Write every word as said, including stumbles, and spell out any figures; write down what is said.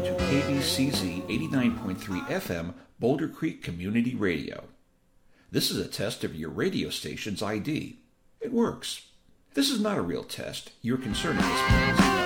to K B C Z eighty-nine point three F M Boulder Creek Community Radio. This is a test of your radio station's I D. It works. This is not a real test. Your concern at this point is enough.